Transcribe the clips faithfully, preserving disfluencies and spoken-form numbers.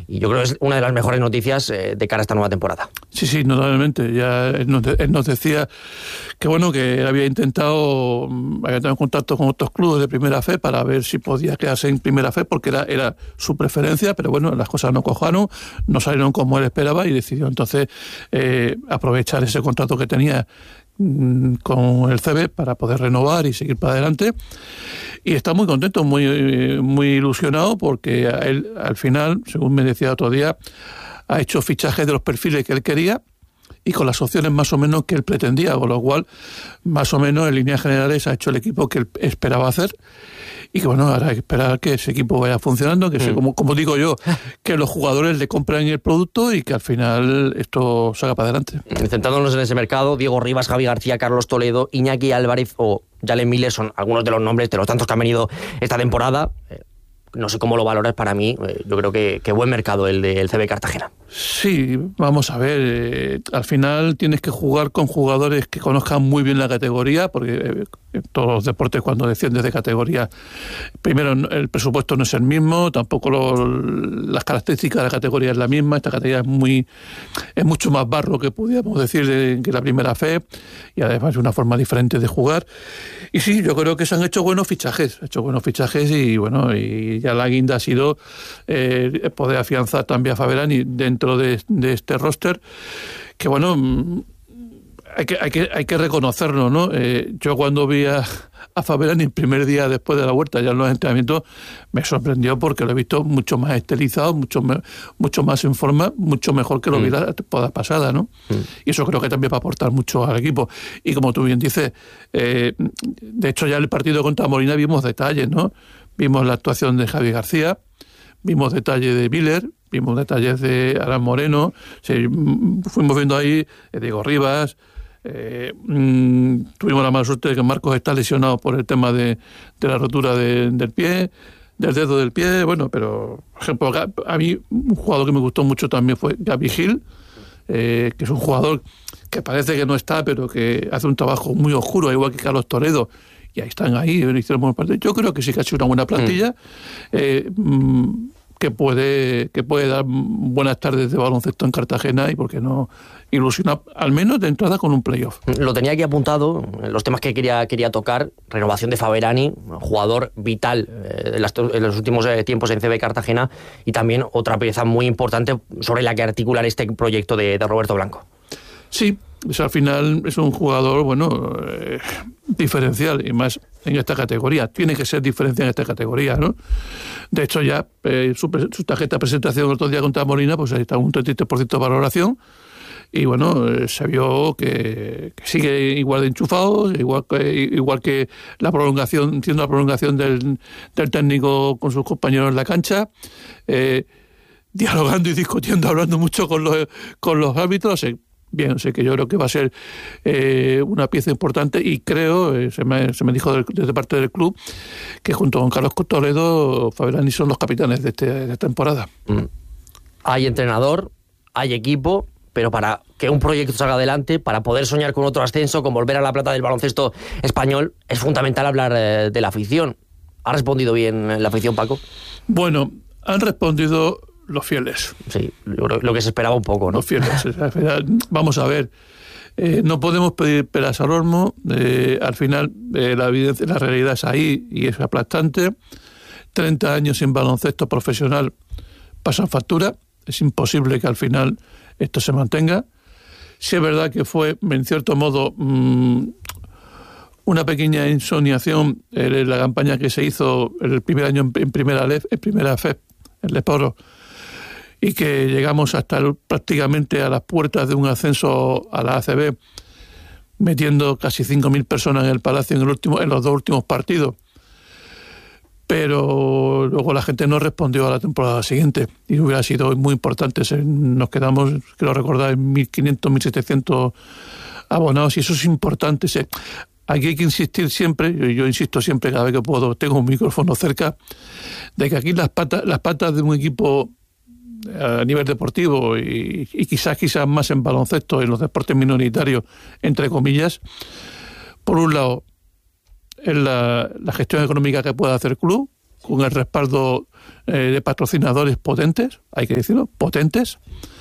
y yo creo que es una de las mejores noticias eh, de cara a esta nueva temporada. Sí, sí, notablemente. Ya él nos, él nos decía que bueno, que él había intentado, había tenido contacto con otros clubes de Primera Fe para ver si podía quedarse en Primera Fe, porque era, era su preferencia, pero bueno, las cosas no cojaron, no salieron como él esperaba y decidió entonces eh, aprovechar ese contrato que tenía con el C B para poder renovar y seguir para adelante, y está muy contento, muy, muy ilusionado, porque él al final, según me decía otro día, ha hecho fichajes de los perfiles que él quería y con las opciones más o menos que él pretendía, con lo cual más o menos en líneas generales ha hecho el equipo que él esperaba hacer, y que bueno, ahora hay que esperar que ese equipo vaya funcionando, que mm. se, como, como digo yo, que los jugadores le compren el producto y que al final esto salga para adelante. Centrándonos en ese mercado, Diego Rivas, Javi García, Carlos Toledo, Iñaki Álvarez o Jalen Miller son algunos de los nombres de los tantos que han venido esta temporada. No sé cómo lo valoras. Para mí, yo creo que, que buen mercado el del C B Cartagena. Sí, vamos a ver, eh, al final tienes que jugar con jugadores que conozcan muy bien la categoría, porque eh, en todos los deportes cuando desciendes de categoría, primero el presupuesto no es el mismo, tampoco lo, las características de la categoría es la misma, esta categoría es muy es mucho más barro, que podríamos decir, de, que la Primera Fe, y además es una forma diferente de jugar. Y sí, yo creo que se han hecho buenos fichajes, hecho buenos fichajes y bueno, y ya la guinda ha sido eh, poder afianzar también a Faberani dentro de, de este roster, que bueno, hay que, hay que, hay que reconocerlo, ¿no? Eh, yo cuando vi a, a Faberani el primer día después de la vuelta, ya en los entrenamientos, me sorprendió porque lo he visto mucho más estilizado, mucho, mucho más en forma, mucho mejor que lo mm. vi la temporada pasada, ¿no? Mm. Y eso creo que también va a aportar mucho al equipo. Y como tú bien dices, eh, de hecho ya en el partido contra Molina vimos detalles, ¿no? Vimos la actuación de Javi García, vimos detalles de Miller, vimos detalles de Alan Moreno, sí, fuimos viendo ahí eh, Diego Rivas, eh, mmm, tuvimos la mala suerte de que Marcos está lesionado por el tema de, de la rotura de, del pie, del dedo del pie, bueno, pero por ejemplo, a mí un jugador que me gustó mucho también fue Gaby Gil, eh, que es un jugador que parece que no está, pero que hace un trabajo muy oscuro, igual que Carlos Toledo, y ahí están ahí, hicieron buena parte. Yo creo que sí que ha sido una buena plantilla, mm. Eh, mm, que puede que puede dar buenas tardes de baloncesto en Cartagena y, ¿por qué no?, ilusionar al menos de entrada con un playoff. Lo tenía aquí apuntado, los temas que quería quería tocar: renovación de Faberani, jugador vital eh, en, las, en los últimos eh, tiempos en C B Cartagena, y también otra pieza muy importante sobre la que articular este proyecto de, de Roberto Blanco. Sí, pues al final es un jugador, bueno, eh, diferencial, y más en esta categoría. Tiene que ser diferencial en esta categoría, ¿no? De hecho, ya eh, su, su tarjeta de presentación el otro día contra Molina, pues ahí está un treinta y tres por ciento de valoración, y bueno, eh, se vio que, que sigue igual de enchufado, igual que, igual que la prolongación, siendo la prolongación del, del técnico con sus compañeros en la cancha, eh, dialogando y discutiendo, hablando mucho con los, con los árbitros. Eh, Bien, sé que yo creo que va a ser eh, una pieza importante, y creo, eh, se, me, se me dijo del, desde parte del club, que junto con Carlos Toledo, Faberani son los capitanes de, este, de esta temporada. Mm. Hay entrenador, hay equipo, pero para que un proyecto salga adelante, para poder soñar con otro ascenso, con volver a la plata del baloncesto español, es fundamental hablar eh, de la afición. ¿Ha respondido bien la afición, Paco? Bueno, han respondido los fieles. Sí, lo que se esperaba un poco, ¿no? Los fieles. Vamos a ver, eh, no podemos pedir peras al olmo, eh, al final eh, la evidencia, la realidad es ahí y es aplastante. treinta años sin baloncesto profesional pasan factura, es imposible que al final esto se mantenga. Sí es verdad que fue, en cierto modo, mmm, una pequeña insoniación eh, la campaña que se hizo el primer año en, en primera Lef, en primera F E P, en Leporo, y que llegamos hasta el, prácticamente a las puertas de un ascenso a la A C B, metiendo casi cinco mil personas en el Palacio en, el último, en los dos últimos partidos. Pero luego la gente no respondió a la temporada siguiente, y hubiera sido muy importante. Nos quedamos, creo recordar, en mil quinientos, mil setecientos abonados, y eso es importante. Aquí hay que insistir siempre, yo, yo insisto siempre cada vez que puedo, tengo un micrófono cerca, de que aquí las patas, las patas de un equipo a nivel deportivo, y, y quizás quizás más en baloncesto, en los deportes minoritarios, entre comillas, por un lado es la, la gestión económica que puede hacer el club, con el respaldo eh, de patrocinadores potentes, hay que decirlo, potentes.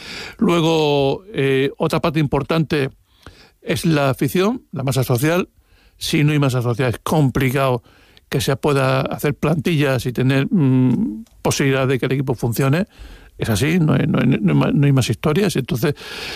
Luego, eh, otra parte importante es la afición, la masa social. Si no hay masa social es complicado que se pueda hacer plantillas y tener mmm, posibilidad de que el equipo funcione. Es así, no hay, no hay, no hay, más, no hay más historias. Entonces,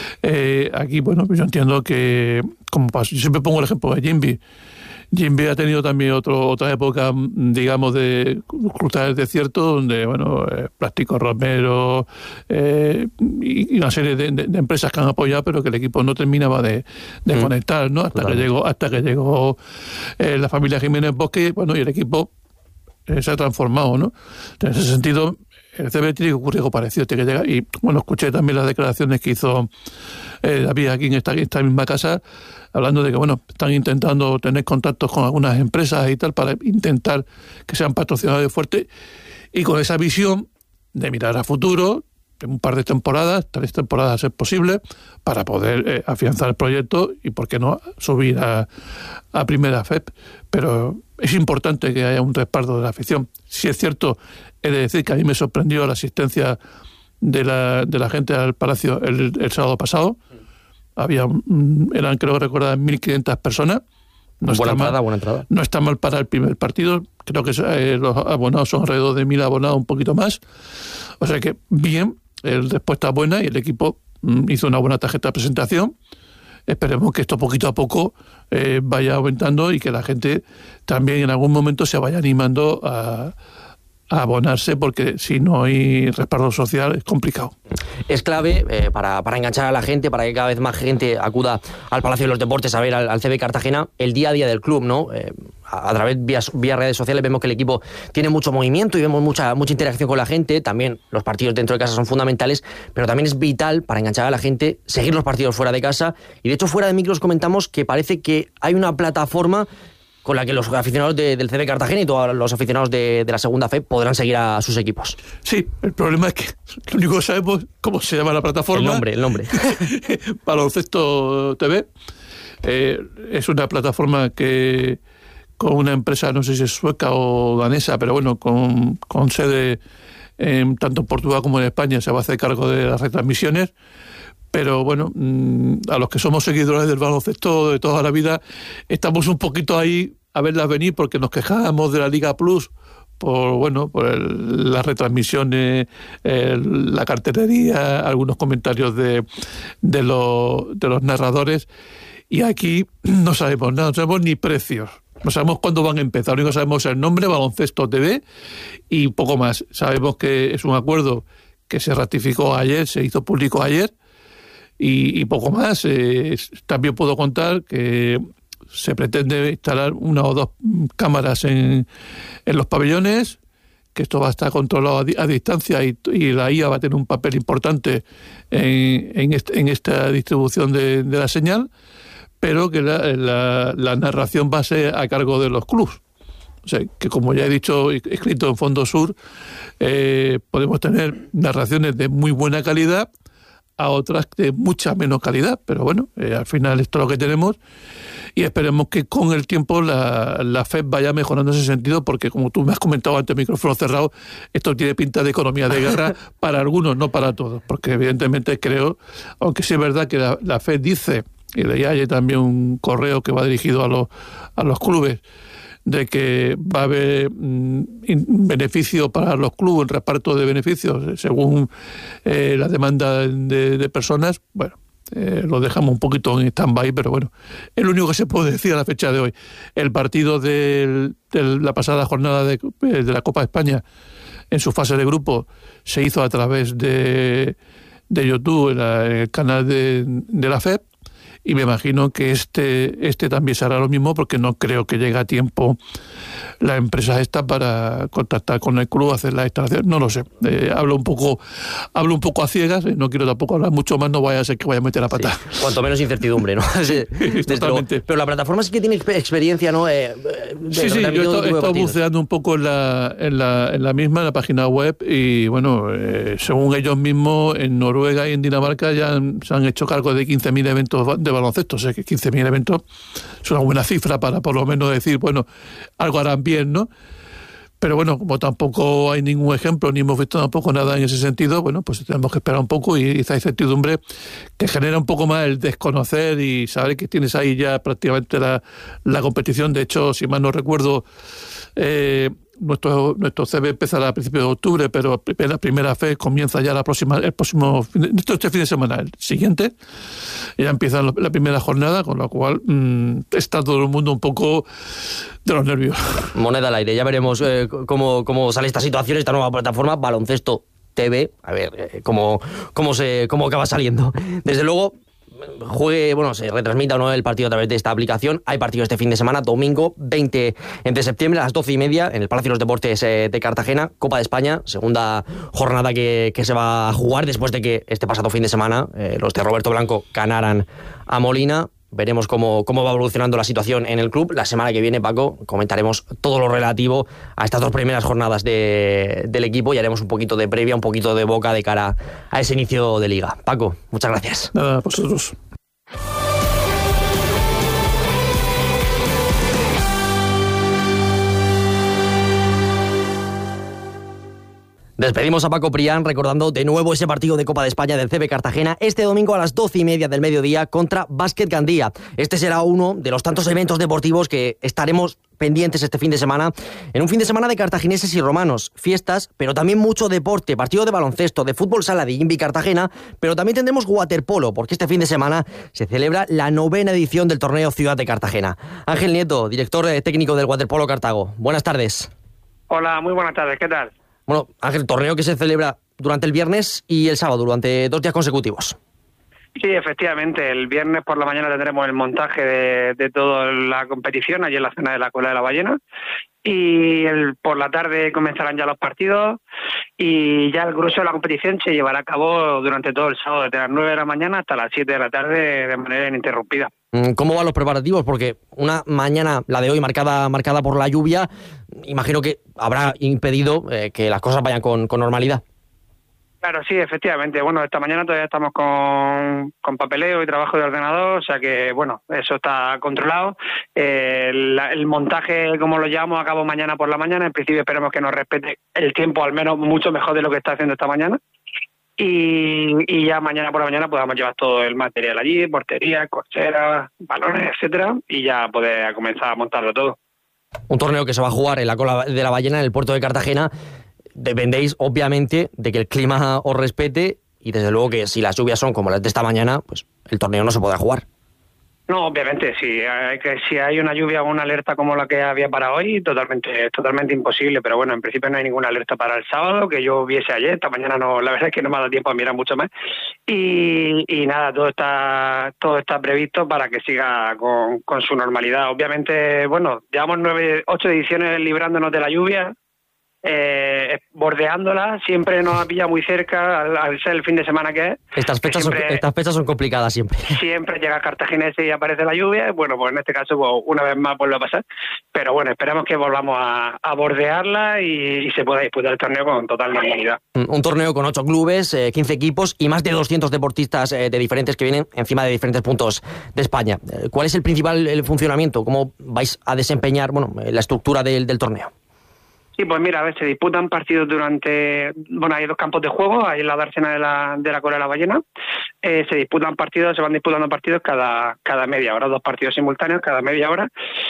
eh, aquí, bueno, pues yo entiendo que, como pasa, yo siempre pongo el ejemplo de Jimby. Jimby ha tenido también otro, otra época, digamos, de cruzar el desierto, donde, bueno, eh, Plástico Romero eh, y, y una serie de, de, de empresas que han apoyado, pero que el equipo no terminaba de, de mm. conectar, ¿no? Hasta claro. que llegó, hasta que llegó eh, la familia Jiménez Bosque, bueno, y el equipo eh, se ha transformado, ¿no? En ese sentido, el C B tiene que ocurrir algo parecido, tiene que llegar. Y bueno, escuché también las declaraciones que hizo eh, David aquí en esta, esta misma casa, hablando de que bueno, están intentando tener contactos con algunas empresas y tal para intentar que sean patrocinadores fuertes, y con esa visión de mirar a futuro, de un par de temporadas, tres temporadas a ser posible, para poder eh, afianzar el proyecto y, por qué no, subir a, a primera F E P. Pero es importante que haya un respaldo de la afición. Si es cierto, he de decir que a mí me sorprendió la asistencia de la, de la gente al Palacio el, el sábado pasado. Había, eran, creo recordar, mil quinientas personas. No buena entrada, mal, buena entrada. No está mal para el primer partido. Creo que eh, los abonados son alrededor de mil abonados, un poquito más. O sea que bien, el respuesta buena y el equipo mm, hizo una buena tarjeta de presentación. Esperemos que esto poquito a poco eh, vaya aumentando y que la gente también en algún momento se vaya animando a, a abonarse, porque si no hay respaldo social es complicado. Es clave eh, para, para enganchar a la gente, para que cada vez más gente acuda al Palacio de los Deportes a ver al, al C B Cartagena, el día a día del club, ¿no? Eh, a, a través vía, vía redes sociales vemos que el equipo tiene mucho movimiento y vemos mucha, mucha interacción con la gente. También los partidos dentro de casa son fundamentales, pero también es vital para enganchar a la gente seguir los partidos fuera de casa. Y de hecho, fuera de micros comentamos que parece que hay una plataforma con la que los aficionados de, del C B Cartagena y todos los aficionados de, de la segunda F E podrán seguir a sus equipos. Sí, el problema es que lo único que sabemos cómo se llama la plataforma. El nombre, el nombre. Baloncesto T V. Eh, es una plataforma que con una empresa, no sé si es sueca o danesa, pero bueno, con, con sede en, tanto en Portugal como en España, se va a hacer cargo de las retransmisiones. Pero bueno, a los que somos seguidores del baloncesto de toda la vida, estamos un poquito ahí a verlas venir, porque nos quejábamos de la Liga Plus por bueno por el, las retransmisiones, el, la cartelería, algunos comentarios de, de, los, de los narradores. Y aquí no sabemos nada, no sabemos ni precios. No sabemos cuándo van a empezar, lo único que sabemos es el nombre, Baloncesto T V, y poco más. Sabemos que es un acuerdo que se ratificó ayer, se hizo público ayer, Y, y poco más. Eh, también puedo contar que se pretende instalar una o dos cámaras en, en los pabellones, que esto va a estar controlado a, a distancia y, y la I A va a tener un papel importante en, en, este, en esta distribución de, de la señal, pero que la, la, la narración va a ser a cargo de los clubes. O sea, que como ya he dicho, escrito en Fondo Sur, eh, podemos tener narraciones de muy buena calidad a otras de mucha menos calidad, pero bueno, eh, al final esto es lo que tenemos, y esperemos que con el tiempo la, la F E P vaya mejorando en ese sentido, porque como tú me has comentado antes, micrófono cerrado, esto tiene pinta de economía de guerra para algunos, no para todos, porque evidentemente creo, aunque sí es verdad que la, la F E P dice, y leí ayer también un correo que va dirigido a los, a los clubes, de que va a haber mm, beneficio para los clubes, el reparto de beneficios según eh, la demanda de, de personas. Bueno, eh, lo dejamos un poquito en stand-by, pero bueno, es lo único que se puede decir a la fecha de hoy. El partido de, de la pasada jornada de, de la Copa de España, en su fase de grupo, se hizo a través de, de YouTube, en, la, en el canal de, de la F E P, y me imagino que este este también será lo mismo, porque no creo que llegue a tiempo la empresa esta para contactar con el club, hacer la instalación, no lo sé. Eh, hablo un poco hablo un poco a ciegas, eh, no quiero tampoco hablar mucho más, no vaya a ser que vaya a meter la pata. Sí, cuanto menos incertidumbre, ¿no? Sí, totalmente. Pero la plataforma sí que tiene experiencia, ¿no? Eh, de, sí, sí, yo he estado buceando un poco en la, en, la, en la misma, en la página web, y bueno, eh, según ellos mismos, en Noruega y en Dinamarca ya han, se han hecho cargo de quince mil eventos de baloncesto. O sea que quince mil eventos es una buena cifra para por lo menos decir, bueno, algo harán bien, ¿no? Pero bueno, como tampoco hay ningún ejemplo, ni hemos visto tampoco nada en ese sentido, bueno, pues tenemos que esperar un poco y esa incertidumbre que genera un poco más el desconocer y saber que tienes ahí ya prácticamente la, la competición. De hecho, si mal no recuerdo, eh, nuestro nuestro C B empezará a principios de octubre, pero la primera fe comienza ya la próxima el próximo este fin de semana, el siguiente, ya empieza la primera jornada, con lo cual mmm, está todo el mundo un poco de los nervios. Moneda al aire, ya veremos eh, cómo, cómo sale esta situación, esta nueva plataforma, Baloncesto T V, a ver eh, cómo, cómo, se, cómo acaba saliendo. Desde luego, juegue, bueno, se retransmita o no el partido a través de esta aplicación. Hay partido este fin de semana, domingo veinte de septiembre a las doce y media en el Palacio de los Deportes eh, de Cartagena, Copa de España, segunda jornada que, que se va a jugar después de que este pasado fin de semana eh, los de Roberto Blanco ganaran a Molina. Veremos cómo, cómo va evolucionando la situación en el club. La semana que viene, Paco, comentaremos todo lo relativo a estas dos primeras jornadas de, del equipo y haremos un poquito de previa, un poquito de boca de cara a ese inicio de liga. Paco, muchas gracias. Nada, vosotros. Despedimos a Paco Prián recordando de nuevo ese partido de Copa de España del C B Cartagena este domingo a las doce y media del mediodía contra Básquet Gandía. Este será uno de los tantos eventos deportivos que estaremos pendientes este fin de semana, en un fin de semana de cartagineses y romanos, fiestas, pero también mucho deporte, partido de baloncesto, de fútbol sala de Invi Cartagena, pero también tendremos waterpolo, porque este fin de semana se celebra la novena edición del torneo Ciudad de Cartagena. Ángel Nieto, director técnico del waterpolo Cartago. Buenas tardes. Hola, muy buenas tardes, ¿qué tal? Bueno, Ángel, torneo que se celebra durante el viernes y el sábado, durante dos días consecutivos. Sí, efectivamente, el viernes por la mañana tendremos el montaje de, de toda la competición allí en la zona de la Cueva de la Ballena y el, por la tarde comenzarán ya los partidos y ya el grueso de la competición se llevará a cabo durante todo el sábado, desde las nueve de la mañana hasta las siete de la tarde de manera ininterrumpida. ¿Cómo van los preparativos? Porque una mañana, la de hoy, marcada marcada por la lluvia, imagino que habrá impedido eh, que las cosas vayan con, con normalidad. Claro, sí, efectivamente. Bueno, esta mañana todavía estamos con, con papeleo y trabajo de ordenador, o sea que, bueno, eso está controlado. Eh, el, el montaje, como lo llevamos a cabo mañana por la mañana, en principio esperemos que nos respete el tiempo, al menos mucho mejor de lo que está haciendo esta mañana. Y, y ya mañana por la mañana podamos llevar todo el material allí, portería, cocheras, balones, etcétera, y ya poder comenzar a montarlo todo. Un torneo que se va a jugar en la Cola de la Ballena, en el puerto de Cartagena. Dependéis, obviamente, de que el clima os respete y, desde luego, que si las lluvias son como las de esta mañana, pues el torneo no se podrá jugar. No, obviamente, si hay, que, si hay una lluvia o una alerta como la que había para hoy, totalmente totalmente imposible, pero bueno, en principio no hay ninguna alerta para el sábado, que yo viese ayer, esta mañana no, la verdad es que no me ha dado tiempo a mirar mucho más, y, y nada, todo está todo está previsto para que siga con, con su normalidad. Obviamente, bueno, llevamos nueve, ocho ediciones librándonos de la lluvia, Eh, bordeándola, siempre nos ha pillado muy cerca al, al ser el fin de semana que es. Estas fechas, siempre, son, estas fechas son complicadas siempre. Siempre llega Cartaginense y aparece la lluvia. Bueno, pues en este caso pues, una vez más vuelve a pasar. Pero bueno, esperamos que volvamos a, a bordearla y, y se pueda disputar el torneo con total normalidad. Un torneo con ocho clubes, eh, quince equipos y más de doscientos deportistas eh, de diferentes que vienen encima de diferentes puntos de España. Eh, ¿Cuál es el principal el funcionamiento? ¿Cómo vais a desempeñar bueno, la estructura del, del torneo? Sí, pues mira, a ver, se disputan partidos durante... Bueno, hay dos campos de juego, hay en la dársena de la, de la Cola de la Ballena. Eh, se disputan partidos, se van disputando partidos cada, cada media hora, dos partidos simultáneos cada media hora.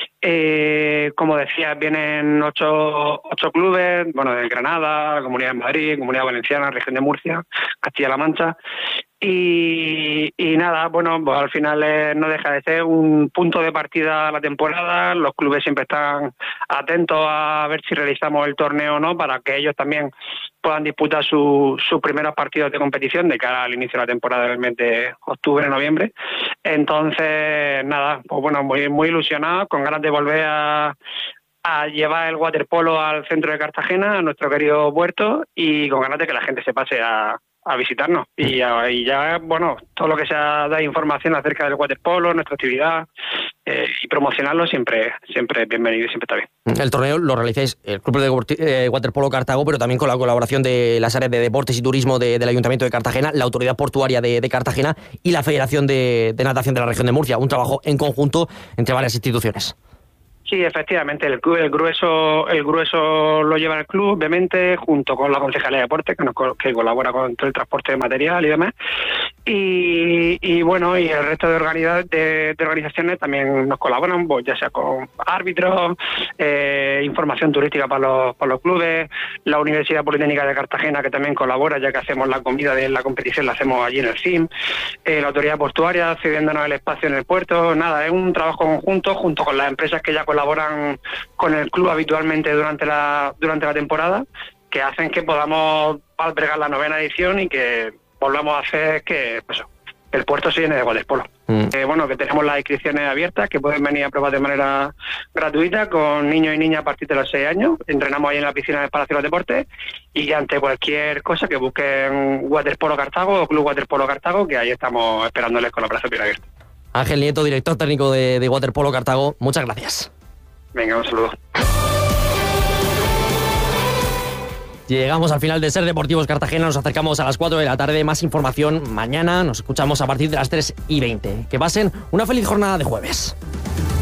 Eh, como decía, vienen ocho, ocho clubes, bueno, de Granada, la Comunidad de Madrid, Comunidad Valenciana, Región de Murcia, Castilla-La Mancha. Y, y nada, bueno, pues al final eh, no deja de ser un punto de partida a la temporada. Los clubes siempre están atentos a ver si realizamos el torneo o no, para que ellos también puedan disputar su, sus primeros partidos de competición de cara al inicio de la temporada del mes de octubre, noviembre. Entonces, nada, pues bueno, muy, muy ilusionados, con ganas de volver a... a llevar el waterpolo al centro de Cartagena, a nuestro querido puerto, y con ganas de que la gente se pase a, a visitarnos. Y, a, y ya, bueno, todo lo que sea dar información acerca del waterpolo, nuestra actividad, eh, y promocionarlo siempre siempre bienvenido y siempre está bien. El torneo lo realizáis el Club de eh, Waterpolo Cartago, pero también con la colaboración de las áreas de deportes y turismo de, del Ayuntamiento de Cartagena, la Autoridad Portuaria de, de Cartagena y la Federación de, de Natación de la Región de Murcia. Un trabajo en conjunto entre varias instituciones. Sí, efectivamente, el, el grueso el grueso lo lleva el club, obviamente, junto con la Concejalía de Deportes, que, nos, que colabora con todo el transporte de material y demás. Y, y bueno, y el resto de, organiza, de, de organizaciones también nos colaboran, pues, ya sea con árbitros, eh, información turística para los, para los clubes, la Universidad Politécnica de Cartagena, que también colabora, ya que hacemos la comida de la competición, la hacemos allí en el C I M, eh, la Autoridad Portuaria, cediéndonos el espacio en el puerto. Nada, es un trabajo conjunto junto con las empresas que ya colaboran con el club habitualmente durante la durante la temporada, que hacen que podamos albergar la novena edición y que volvamos a hacer que pues, el puerto se llene de waterpolo. Mm. Eh, bueno, que tenemos las inscripciones abiertas, que pueden venir a probar de manera gratuita con niños y niñas a partir de los seis años. Entrenamos ahí en la piscina del Palacio de los Deportes y ante cualquier cosa que busquen Waterpolo Cartago o Club Waterpolo Cartago, que ahí estamos esperándoles con los brazos bien abiertos. Ángel Nieto, director técnico de, de Waterpolo Cartago, muchas gracias. Venga, un saludo. Llegamos al final de Ser Deportivos Cartagena, nos acercamos a las cuatro de la tarde. Más información mañana, nos escuchamos a partir de las tres y veinte. Que pasen una feliz jornada de jueves.